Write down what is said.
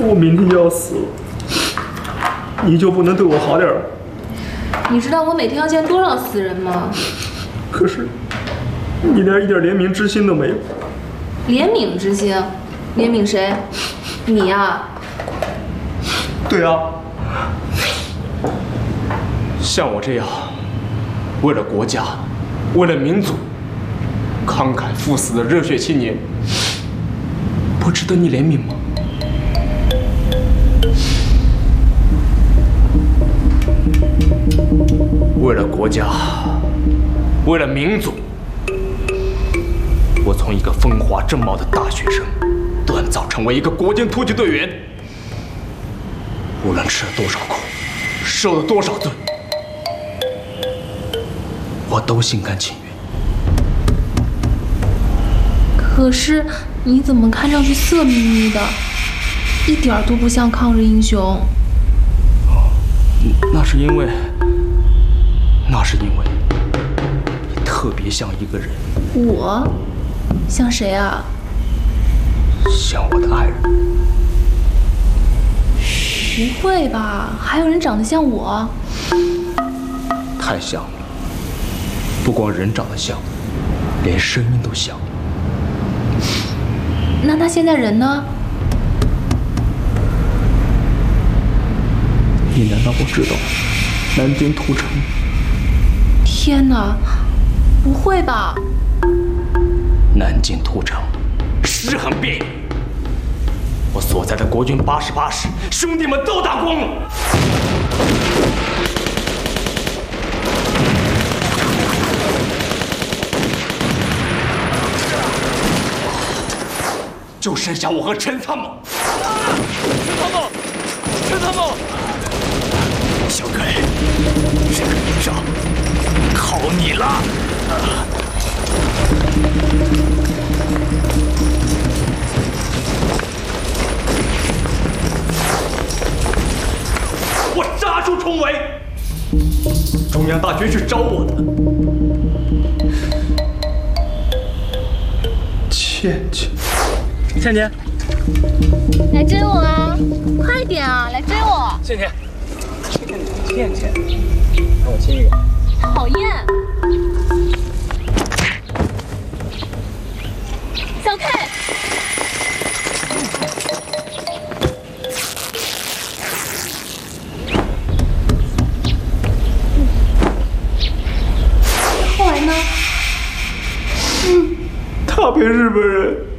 我明天就要死了，你就不能对我好点吗？ 你知道我每天要见多少死人吗？ 可是，你连一点怜悯之心都没有。 怜悯之心？怜悯谁？你呀？ 对啊。 像我这样，为了国家，为了民族，慷慨赴死的热血青年，不值得你怜悯吗？为了国家，为了民族，我从一个风华正茂的大学生，锻造成为一个国军突击队员。无论吃了多少苦，受了多少罪，我都心甘情愿。 可是你怎么看上去色眯眯的，一点都不像抗日英雄？ 那是因为你特别像一个人。 我？像谁啊？ 像我的爱人。 不会吧？还有人长得像我？ 太像了，不光人长得像，连声音都像。 那他现在人呢？ 你难道不知道南京屠城？ 天哪，不会吧？ 南京屠城，尸横遍野。我所在的国军88师兄弟们都打光了。就剩下我和陈参谋。陈参谋！ 小凯，这个营长靠你了！ 我杀出重围，中央大军去找我的。 倩倩， 倩倩， 来追我啊！快点啊，来追我！ 倩倩，倩倩，让我亲一个。 讨厌！小 K。后来呢？ 他陪日本人